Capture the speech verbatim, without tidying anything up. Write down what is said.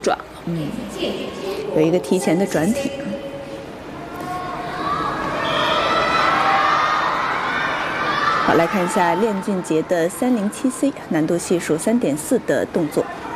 转，嗯，有一个提前的转体。好，来看一下练俊杰的三零七 C 难度系数三点四的动作。